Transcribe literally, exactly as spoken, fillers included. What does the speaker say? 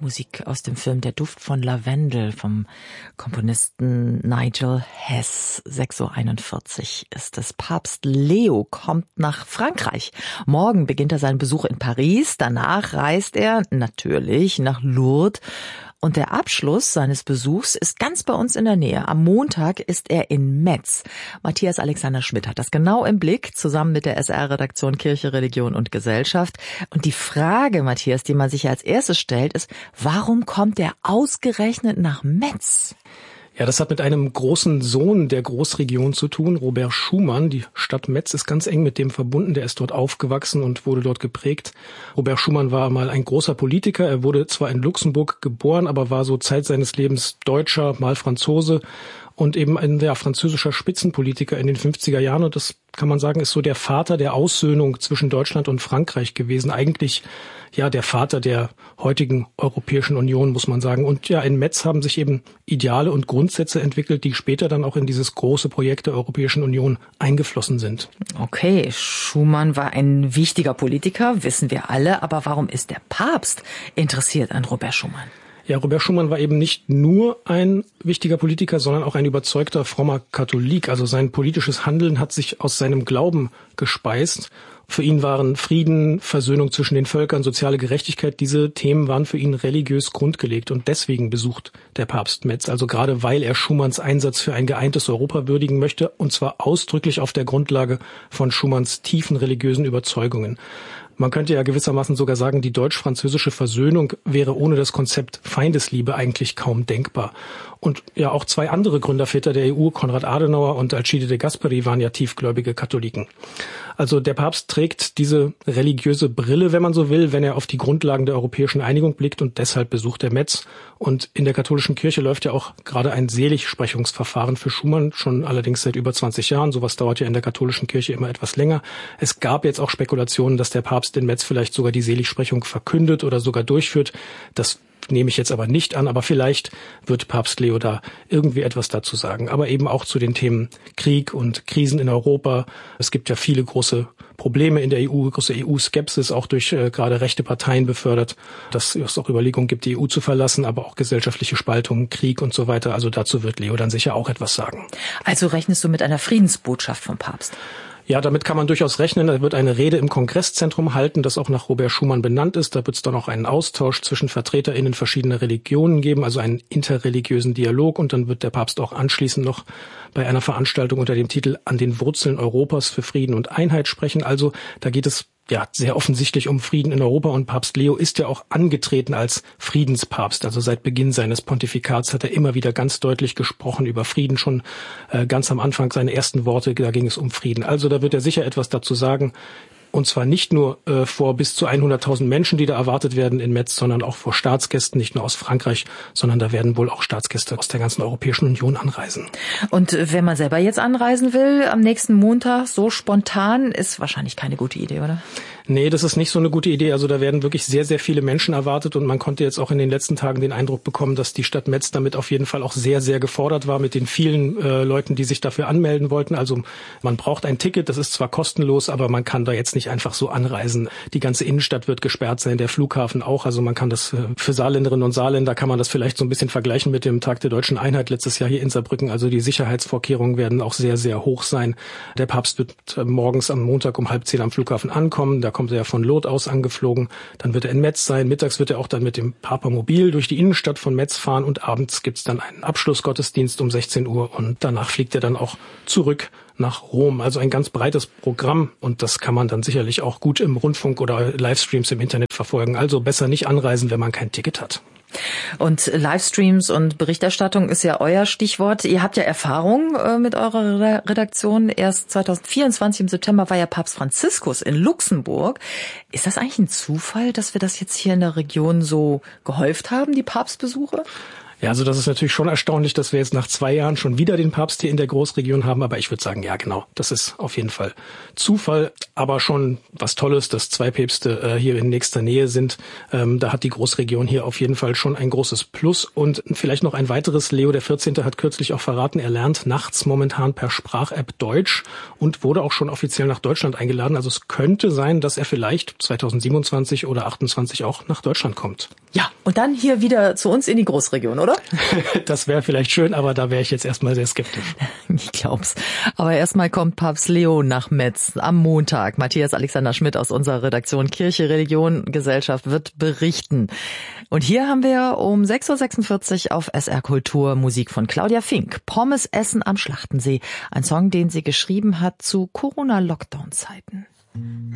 Musik aus dem Film Der Duft von Lavendel vom Komponisten Nigel Hess. sechs Uhr einundvierzig ist es. Papst Leo kommt nach Frankreich. Morgen beginnt er seinen Besuch in Paris. Danach reist er natürlich nach Lourdes. Und der Abschluss seines Besuchs ist ganz bei uns in der Nähe. Am Montag ist er in Metz. Matthias Alexander Schmidt hat das genau im Blick, zusammen mit der S R-Redaktion Kirche, Religion und Gesellschaft. Und die Frage, Matthias, die man sich als erstes stellt, ist, warum kommt er ausgerechnet nach Metz? Ja, das hat mit einem großen Sohn der Großregion zu tun, Robert Schuman. Die Stadt Metz ist ganz eng mit dem verbunden. Der ist dort aufgewachsen und wurde dort geprägt. Robert Schuman war mal ein großer Politiker. Er wurde zwar in Luxemburg geboren, aber war so Zeit seines Lebens Deutscher, mal Franzose und eben ein ja, französischer Spitzenpolitiker in den fünfziger Jahren. Und das kann man sagen, ist so der Vater der Aussöhnung zwischen Deutschland und Frankreich gewesen. Eigentlich ja der Vater der heutigen Europäischen Union, muss man sagen. Und ja, in Metz haben sich eben Ideale und Grundsätze entwickelt, die später dann auch in dieses große Projekt der Europäischen Union eingeflossen sind. Okay, Schuman war ein wichtiger Politiker, wissen wir alle. Aber warum ist der Papst interessiert an Robert Schuman? Ja, Robert Schuman war eben nicht nur ein wichtiger Politiker, sondern auch ein überzeugter, frommer Katholik. Also sein politisches Handeln hat sich aus seinem Glauben gespeist. Für ihn waren Frieden, Versöhnung zwischen den Völkern, soziale Gerechtigkeit, diese Themen waren für ihn religiös grundgelegt. Und deswegen besucht der Papst Metz, also gerade weil er Schumanns Einsatz für ein geeintes Europa würdigen möchte, und zwar ausdrücklich auf der Grundlage von Schumanns tiefen religiösen Überzeugungen. Man könnte ja gewissermaßen sogar sagen, die deutsch-französische Versöhnung wäre ohne das Konzept Feindesliebe eigentlich kaum denkbar. Und ja, auch zwei andere Gründerväter der E U, Konrad Adenauer und Alcide de Gasperi, waren ja tiefgläubige Katholiken. Also der Papst trägt diese religiöse Brille, wenn man so will, wenn er auf die Grundlagen der europäischen Einigung blickt, und deshalb besucht er Metz. Und in der katholischen Kirche läuft ja auch gerade ein Seligsprechungsverfahren für Schuman, schon allerdings seit über zwanzig Jahren. Sowas dauert ja in der katholischen Kirche immer etwas länger. Es gab jetzt auch Spekulationen, dass der Papst in Metz vielleicht sogar die Seligsprechung verkündet oder sogar durchführt. Das nehme ich jetzt aber nicht an, aber vielleicht wird Papst Leo da irgendwie etwas dazu sagen. Aber eben auch zu den Themen Krieg und Krisen in Europa. Es gibt ja viele große Probleme in der E U, große E U-Skepsis, auch durch äh, gerade rechte Parteien befördert, dass es auch Überlegungen gibt, die E U zu verlassen, aber auch gesellschaftliche Spaltung, Krieg und so weiter. Also dazu wird Leo dann sicher auch etwas sagen. Also rechnest du mit einer Friedensbotschaft vom Papst? Ja, damit kann man durchaus rechnen. Er wird eine Rede im Kongresszentrum halten, das auch nach Robert Schuman benannt ist. Da wird es dann auch einen Austausch zwischen VertreterInnen verschiedener Religionen geben, also einen interreligiösen Dialog. Und dann wird der Papst auch anschließend noch bei einer Veranstaltung unter dem Titel An den Wurzeln Europas für Frieden und Einheit sprechen. Also da geht es ja sehr offensichtlich um Frieden in Europa, und Papst Leo ist ja auch angetreten als Friedenspapst. Also seit Beginn seines Pontifikats hat er immer wieder ganz deutlich gesprochen über Frieden, schon äh, ganz am Anfang seine ersten Worte, da ging es um Frieden. Also da wird er sicher etwas dazu sagen. Und zwar nicht nur äh, vor bis zu hunderttausend Menschen, die da erwartet werden in Metz, sondern auch vor Staatsgästen, nicht nur aus Frankreich, sondern da werden wohl auch Staatsgäste aus der ganzen Europäischen Union anreisen. Und wenn man selber jetzt anreisen will, am nächsten Montag, so spontan, ist wahrscheinlich keine gute Idee, oder? Nee, das ist nicht so eine gute Idee. Also da werden wirklich sehr, sehr viele Menschen erwartet, und man konnte jetzt auch in den letzten Tagen den Eindruck bekommen, dass die Stadt Metz damit auf jeden Fall auch sehr, sehr gefordert war mit den vielen äh, Leuten, die sich dafür anmelden wollten. Also man braucht ein Ticket, das ist zwar kostenlos, aber man kann da jetzt nicht einfach so anreisen. Die ganze Innenstadt wird gesperrt sein, der Flughafen auch. Also man kann das äh, für Saarländerinnen und Saarländer kann man das vielleicht so ein bisschen vergleichen mit dem Tag der Deutschen Einheit letztes Jahr hier in Saarbrücken. Also die Sicherheitsvorkehrungen werden auch sehr, sehr hoch sein. Der Papst wird äh, morgens am Montag um halb zehn am Flughafen ankommen. Da kommt er ja von Lourdes aus angeflogen. Dann wird er in Metz sein. Mittags wird er auch dann mit dem Papamobil durch die Innenstadt von Metz fahren, und abends gibt's dann einen Abschlussgottesdienst um sechzehn Uhr, und danach fliegt er dann auch zurück nach Rom. Also ein ganz breites Programm, und das kann man dann sicherlich auch gut im Rundfunk oder Livestreams im Internet verfolgen. Also besser nicht anreisen, wenn man kein Ticket hat. Und Livestreams und Berichterstattung ist ja euer Stichwort. Ihr habt ja Erfahrung äh, mit eurer Redaktion. Erst zwanzig vierundzwanzig im September war ja Papst Franziskus in Luxemburg. Ist das eigentlich ein Zufall, dass wir das jetzt hier in der Region so gehäuft haben, die Papstbesuche? Ja, also das ist natürlich schon erstaunlich, dass wir jetzt nach zwei Jahren schon wieder den Papst hier in der Großregion haben. Aber ich würde sagen, ja genau, das ist auf jeden Fall Zufall. Aber schon was Tolles, dass zwei Päpste äh, hier in nächster Nähe sind. Ähm, da hat die Großregion hier auf jeden Fall schon ein großes Plus. Und vielleicht noch ein weiteres. Leo der vierzehnte hat kürzlich auch verraten, er lernt nachts momentan per Sprach-App Deutsch und wurde auch schon offiziell nach Deutschland eingeladen. Also es könnte sein, dass er vielleicht zweitausendsiebenundzwanzig oder achtundzwanzig auch nach Deutschland kommt. Ja, und dann hier wieder zu uns in die Großregion, oder? Das wäre vielleicht schön, aber da wäre ich jetzt erstmal sehr skeptisch. Ich glaub's. Aber erstmal kommt Papst Leo nach Metz am Montag. Matthias Alexander Schmidt aus unserer Redaktion Kirche, Religion, Gesellschaft wird berichten. Und hier haben wir um sechs Uhr sechsundvierzig auf S R Kultur Musik von Claudia Fink. Pommes essen am Schlachtensee. Ein Song, den sie geschrieben hat zu Corona-Lockdown-Zeiten.